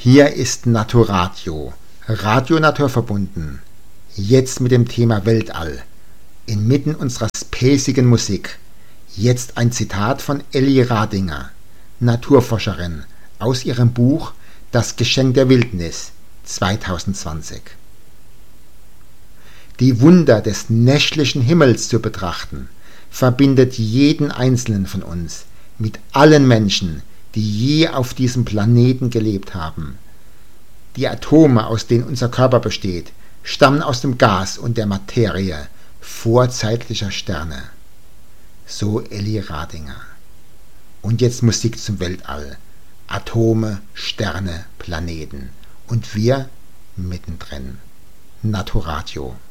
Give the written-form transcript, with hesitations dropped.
Hier ist Naturadio, Radio naturverbunden, jetzt mit dem Thema Weltall, inmitten unserer spaceigen Musik. Jetzt ein Zitat von Elli Radinger, Naturforscherin, aus ihrem Buch Das Geschenk der Wildnis 2020. Die Wunder des nächtlichen Himmels zu betrachten, verbindet jeden Einzelnen von uns mit allen Menschen, die je auf diesem Planeten gelebt haben. Die Atome, aus denen unser Körper besteht, stammen aus dem Gas und der Materie vorzeitlicher Sterne. So Elli Radinger. Und jetzt Musik zum Weltall. Atome, Sterne, Planeten. Und wir mittendrin. Naturadio.